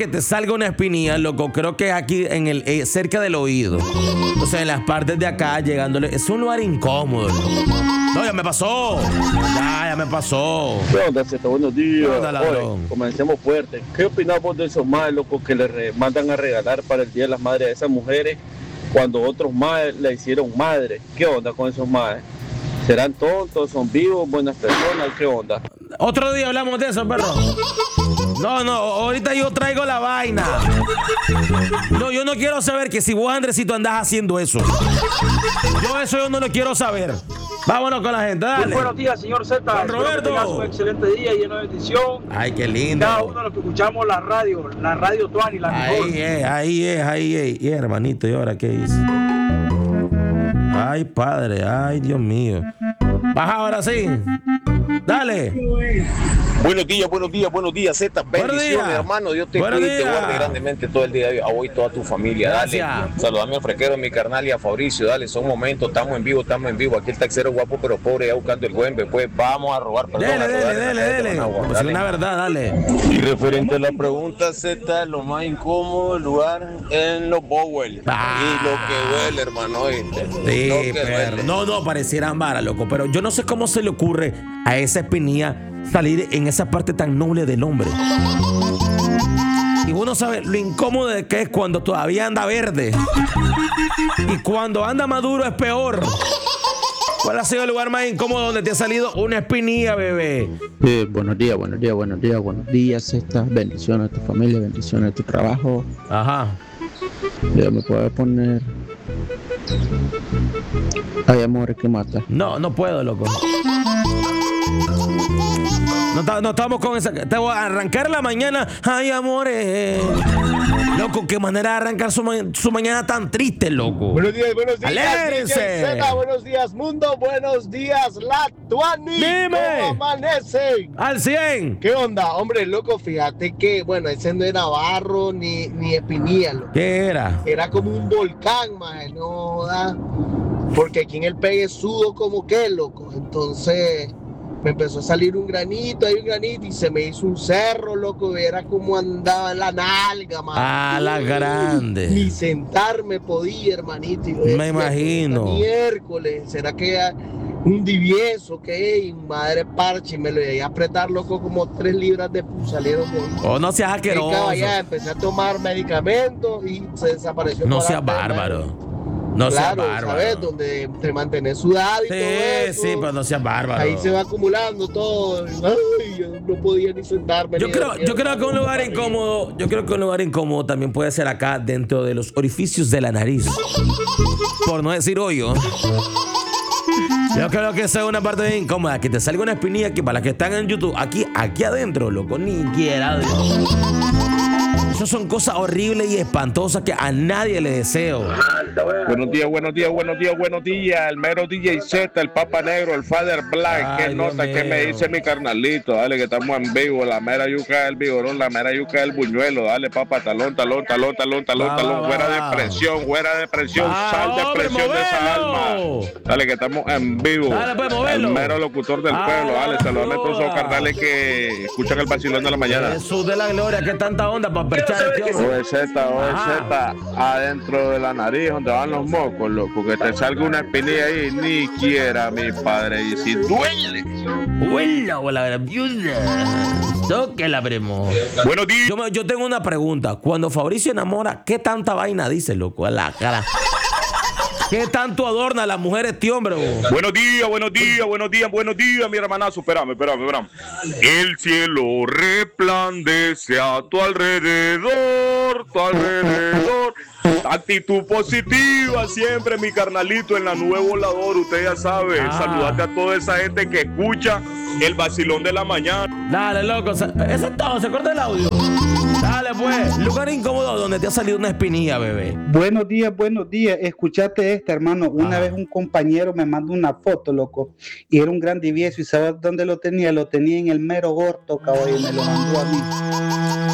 que te salga una espinilla, loco, creo que es aquí en el cerca del oído. O sea, en las partes de acá, llegándole. Es un lugar incómodo, loco. No, ya me pasó. Ya me pasó. ¿Qué onda, Zeta? Buenos días. ¿Qué onda, ladrón? Oye, comencemos fuerte. ¿Qué opinas vos de esos más locos que le mandan a regalar para el Día de las Madres a esas mujeres cuando otros más le hicieron madre? ¿Qué onda con esos más? ¿Serán tontos? ¿Son vivos? ¿Buenas personas? ¿Qué onda? Otro día hablamos de eso, perro. No, ahorita yo traigo la vaina. No, yo no quiero saber que si vos, Andresito, andás haciendo eso. Yo no lo quiero saber. Vámonos con la gente, dale. Muy buenos días, señor Z. Roberto. Que tengas un excelente día lleno de bendición. Ay, qué lindo. Cada uno de los que escuchamos la radio Tuani, la mejor. Ahí es. Y hermanito, ¿y ahora qué hice? Ay, padre, ay, Dios mío. Baja ahora sí. Dale. Buenos días, Z. Bendiciones, hermano. Dios te cuide y te guarde grandemente todo el día de hoy. A vos y toda tu familia. Gracias. Dale. Saludame al frequero, mi carnal, y a Fabricio. Dale, son momentos. Estamos en vivo. Aquí el taxero guapo pero pobre ya buscando el güembe. Pues vamos a robar. Dele. Pues una verdad, dale. Y referente a la pregunta, Z, lo más incómodo el lugar en los Bowel. Y lo que duele, hermano, ¿oíste? Sí, pero no, parecieran varas, loco. Pero yo no sé cómo se le ocurre a esa espinilla salir en esa parte tan noble del hombre. Y uno sabe lo incómodo de que es cuando todavía anda verde. Y cuando anda maduro es peor. ¿Cuál ha sido el lugar más incómodo donde te ha salido una espinilla, bebé? Buenos días, estas bendiciones a tu familia, bendiciones a tu trabajo. Ajá. Ya me puedo poner. Hay amores que matan. No puedo, loco. No estamos con esa. Te voy a arrancar la mañana. Ay, amores. Loco, qué manera de arrancar su mañana tan triste, loco. Buenos días. ¡Alégrense! Z, buenos días, mundo. Buenos días, la Tuani. Dime. ¿Cómo amanecen? ¡Al 100! ¿Qué onda? Hombre, loco, fíjate que, bueno, ese no era barro ni espinilla, loco. ¿Qué era? Era como un volcán, maje, no da. Porque aquí en el pegue sudo como que, loco. Entonces me empezó a salir un granito y se me hizo un cerro, loco. Era como andaba en la nalga, man. Ah, la grande. Ni sentarme podía, hermanito. Y me imagino. Miércoles, ¿será que un divieso que madre parche? Y me lo llegué a apretar, loco, como 3 libras de pus salieron de ahí. Oh, no seas asqueroso. Ya empecé a tomar medicamentos y se desapareció. No seas bárbaro. No seas bárbaro. ¿Sabes? Donde te mantienes sudado y todo eso. Sí, pero no seas bárbaro. Ahí se va acumulando todo. Ay, yo no podía ni sentarme. Yo creo que un lugar incómodo también puede ser acá dentro de los orificios de la nariz. Por no decir hoyo. Yo creo que esa es una parte bien incómoda. Que te salga una espinilla que para las que están en YouTube, aquí adentro, loco, ni quiera. Esas son cosas horribles y espantosas que a nadie le deseo. Buenos días. El mero DJ Z, el Papa Negro, el Father Black. Ay, ¿Qué nota? ¿Qué me dice mi carnalito? Dale, que estamos en vivo. La mera yuca del vigorón, la mera yuca del buñuelo. Dale, papá, talón. Fuera de presión, sal de presión de esa alma. Dale, que estamos en vivo. Dale, pues, moverlo. El mero locutor del pueblo. Dale, saludame a todos esos carnales que escuchan el vacilón de la mañana. Jesús de la gloria, qué tanta onda para perchar este hombre. OZ, adentro de la nariz, donde van los mocos, loco, que te salga una espinilla ahí, ni quiera, mi padre, y si duele. Huela, viuda. Toque la primo. Buenos días. Yo tengo una pregunta. Cuando Fabricio enamora, ¿qué tanta vaina dice, loco? A la cara. ¿Qué tanto adorna a las mujeres este hombre, vos? Buenos días, mi hermanazo. Espérame. El cielo resplandece a tu alrededor. Actitud positiva siempre, mi carnalito, en la nube volador. Usted ya sabe. Saludate a toda esa gente que escucha el vacilón de la mañana. Dale, loco. Eso es todo. Se corta el audio. Dale, pues. Lugar incómodo donde te ha salido una espinilla, bebé. Buenos días. Escuchate esta, hermano. Una vez un compañero me mandó una foto, loco. Y era un gran divieso. ¿Y sabes dónde lo tenía? Lo tenía en el mero orto, cabrón. Y me lo mandó a mí.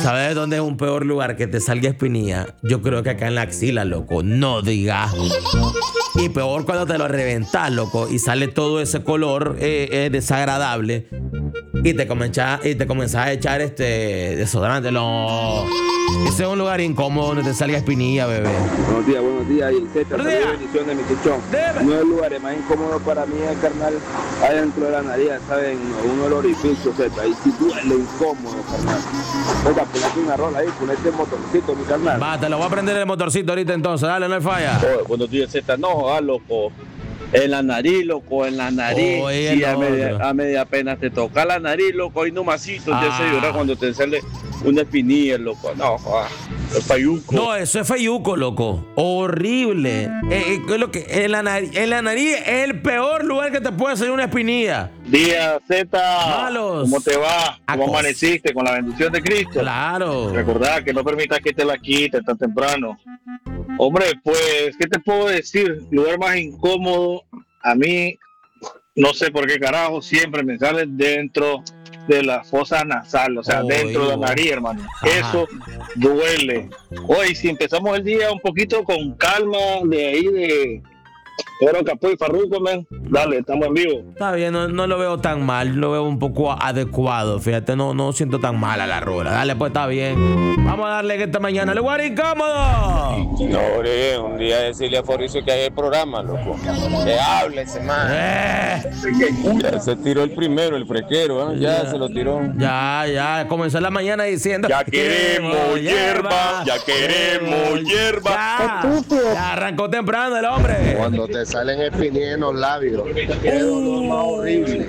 ¿Sabes dónde es un peor lugar que te salga espinilla? Yo creo que acá en la axila, loco. No digas. Y peor cuando te lo reventas, loco, y sale todo ese color desagradable. Y te comenzás a echar desodorante. No. Ese es un lugar incómodo donde te salga espinilla, bebé. Buenos días. Y bendiciones, mi chichón. Uno de los lugares más incómodos para mí es, carnal, adentro de la nariz, ¿saben? Uno de los orificios, ¿cierto? Ahí sí duele incómodo, carnal. Oiga, ponete una rola ahí, ponete el motorcito, mi carnal. Va, te lo voy a prender el motorcito ahorita entonces, dale, no hay falla. Buenos días, Z, no, loco. En la nariz, loco, en la nariz. Sí, a media pena te toca la nariz, loco, ahí nomasito, ya se llora cuando te sale una espinilla, loco. No, es fayuco. No, eso es fayuco, loco. Horrible. Lo que, en la nariz es el peor lugar que te puede salir una espinilla. Día Z, Malos. ¿Cómo te va? ¿Cómo amaneciste? Con la bendición de Cristo. Claro. Recordá que no permitas que te la quiten tan temprano. Hombre, pues, ¿qué te puedo decir? Lugar más incómodo, a mí, no sé por qué carajo, siempre me sale dentro de la fosa nasal, o sea, dentro de la nariz, hermano. Ajá. Eso duele. Hoy, si empezamos el día un poquito con calma, de ahí de Oro Capó y Farruko, man, dale, estamos en vivo. Está bien, no lo veo tan mal, lo veo un poco adecuado, fíjate, no siento tan mal a la rola. Dale, pues está bien. Vamos a darle que esta mañana lugar incómodo. No, hombre, un día decirle a Fabricio que hay el programa, loco. Que hable ese man. Ya se tiró el primero, el frequero, ¿eh? Ya se lo tiró. Ya, comenzó la mañana diciendo: ya queremos hierba, ya queremos hierba. Ya arrancó temprano el hombre. Cuando te salen espinillas en los labios, qué dolor más horrible.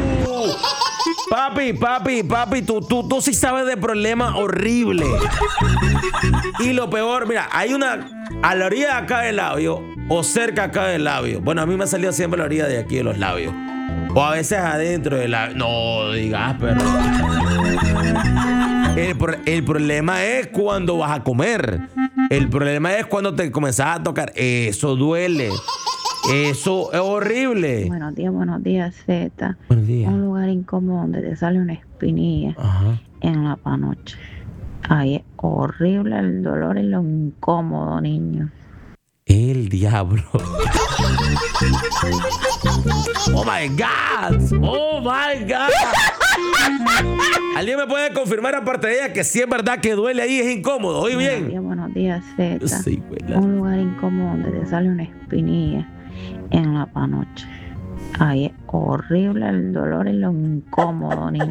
Papi, tú sí sabes de problemas horribles. Y lo peor, mira, hay una a la orilla de acá del labio o cerca acá del labio. Bueno, a mí me ha salido siempre a la orilla de aquí de los labios. O a veces adentro del labio. No digas, pero el problema es cuando vas a comer. El problema es cuando te comenzás a tocar. Eso duele. Eso es horrible. Buenos días, Z. Buenos días. Un lugar incómodo donde te sale una espinilla. Ajá. En la panoche. Ay, es horrible el dolor y lo incómodo, niño. El diablo. Oh my God. ¿Alguien me puede confirmar aparte de ella que si es verdad que duele ahí, es incómodo? Oye bien. Buenos días, Z. Sí, un lugar incómodo donde te sale una espinilla en la panoche. Ay, es horrible el dolor y lo incómodo, niño.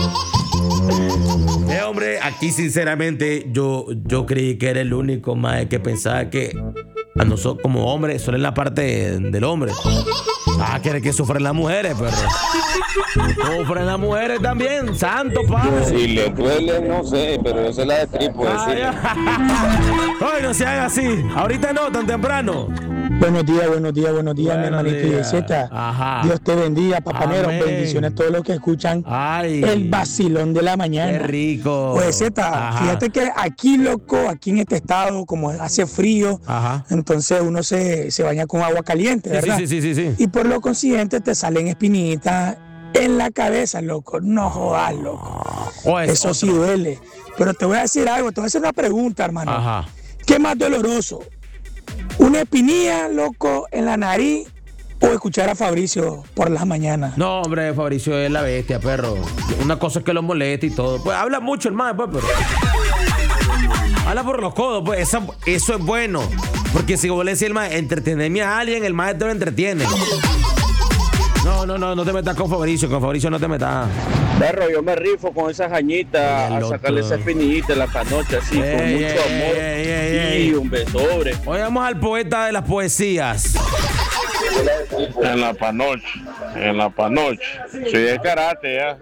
Hombre, aquí sinceramente yo creí que era el único más que pensaba que a nosotros como hombres solo en la parte del hombre. Quiere que sufren las mujeres, pero sufren las mujeres también, santo padre. Si le duele, no sé, pero esa es la de tripo. Ay, no se haga así. Ahorita no, tan temprano. Buenos días, mi hermanito de Z. Dios te bendiga, papanero. Bendiciones a todos los que escuchan el vacilón de la mañana. Qué rico. Pues Z, fíjate que aquí, loco, aquí en este estado, como hace frío, entonces uno se baña con agua caliente, ¿verdad? Sí. Y por lo consiguiente te salen espinitas en la cabeza, loco. No jodas, loco. Eso sí duele. Pero te voy a decir algo, te voy a hacer una pregunta, hermano. ¿Qué más doloroso? ¿Una espinilla, loco, en la nariz o escuchar a Fabricio por las mañanas? No, hombre, Fabricio es la bestia, perro. Una cosa es que lo moleste y todo. Pues habla mucho el mae, pues, pero habla por los codos, pues. Eso es bueno. Porque si vos le decís al mae, entretenerme a alguien, el mae te lo entretiene. No te metas con Fabricio no te metas. Perro, yo me rifo con esas jañitas a sacarle esa espinillita en la panoche así, con mucho amor. Y un besobre. Hoy vamos al poeta de las poesías. En la panoche. Soy de karate, ya.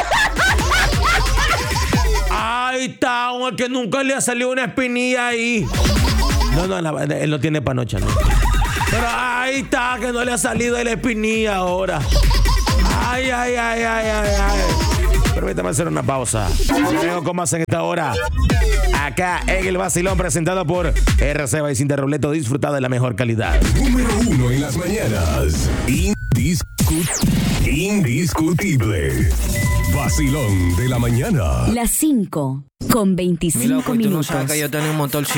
Ahí está, el que nunca le ha salido una espinilla ahí. No, él no tiene panocha, ¿no? Pero ahí está, que no le ha salido la espinilla ahora. Ay. Permítame hacer una pausa. Vengo con más en esta hora. Acá en el vacilón presentado por RC Baicín de Robledo. Disfruta de la mejor calidad. Número 1 en las mañanas. Indiscutible. Vacilón de la mañana. Las 5 con 25 Mi loco, y tú no minutos. sabes que yo tenía un motor